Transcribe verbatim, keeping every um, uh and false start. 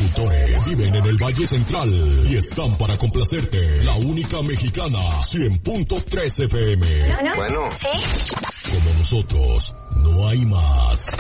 conductores viven en el Valle Central y están para complacerte. La única mexicana, cien punto tres F M. Bueno. ¿Sí? Como nosotros, no hay más.